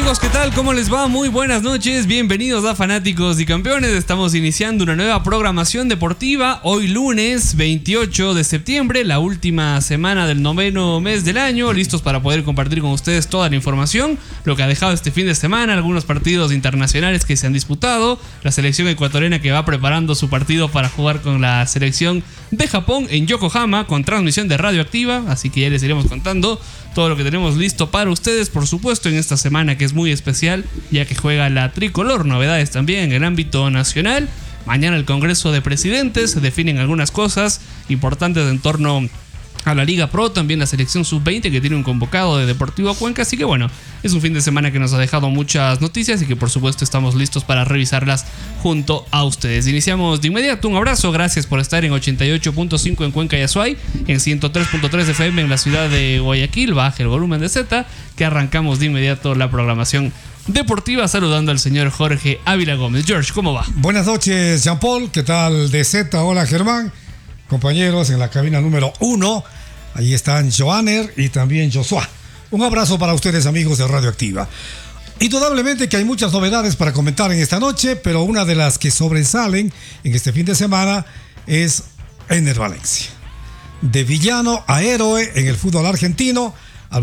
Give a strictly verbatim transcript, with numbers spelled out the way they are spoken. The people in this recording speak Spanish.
amigos? ¿Qué tal? ¿Cómo les va? Muy buenas noches, bienvenidos a Fanáticos y Campeones. Estamos iniciando una nueva programación deportiva. Hoy lunes veintiocho de septiembre, la última semana del noveno mes del año. Listos para poder compartir con ustedes toda la información, lo que ha dejado este fin de semana, algunos partidos internacionales que se han disputado, la selección ecuatoriana que va preparando su partido para jugar con la selección de Japón en Yokohama con transmisión de Radioactiva. Así que ya les iremos contando todo lo que tenemos listo para ustedes, por supuesto, en esta semana que es muy especial, ya que juega la tricolor. Novedades también en el ámbito nacional. Mañana el Congreso de Presidentes, se definen algunas cosas importantes en torno a la Liga Pro, también la selección sub veinte que tiene un convocado de Deportivo Cuenca. Así que bueno, es un fin de semana que nos ha dejado muchas noticias y que por supuesto estamos listos para revisarlas junto a ustedes. Iniciamos de inmediato, un abrazo, gracias por estar en ochenta y ocho punto cinco en Cuenca y Azuay, en ciento tres punto tres F M en la ciudad de Guayaquil. Baje el volumen de Z, que arrancamos de inmediato la programación deportiva saludando al señor Jorge Ávila Gómez. George, ¿cómo va? Buenas noches, Jean Paul, ¿qué tal de Z? Hola, Germán. Compañeros en la cabina número uno, ahí están Joaner y también Joshua. Un abrazo para ustedes, amigos de Radioactiva. Indudablemente que hay muchas novedades para comentar en esta noche, pero una de las que sobresalen en este fin de semana es Ener Valencia. De villano a héroe en el fútbol argentino,